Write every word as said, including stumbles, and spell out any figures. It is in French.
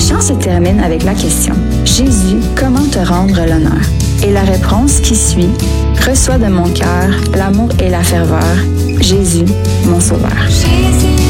chant se termine avec la question « Jésus, comment te rendre l'honneur? » Et la réponse qui suit « Reçois de mon cœur l'amour et la ferveur, Jésus, mon sauveur. »